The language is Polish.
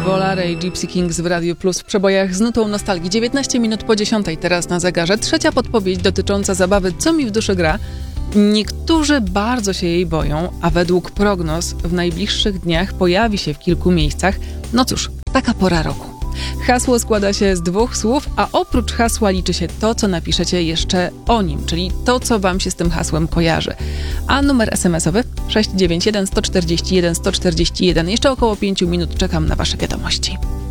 Volare i Gypsy Kings w Radiu Plus w przebojach z nutą nostalgii. 19 minut po 10 teraz na zegarze. Trzecia podpowiedź dotycząca zabawy Co mi w duszy gra. Niektórzy bardzo się jej boją, a według prognoz w najbliższych dniach pojawi się w kilku miejscach. No cóż, taka pora roku. Hasło składa się z 2 słów, a oprócz hasła liczy się to, co napiszecie jeszcze o nim, czyli to, co wam się z tym hasłem kojarzy. A numer SMS-owy 691 141 141. Jeszcze około 5 minut czekam na wasze wiadomości.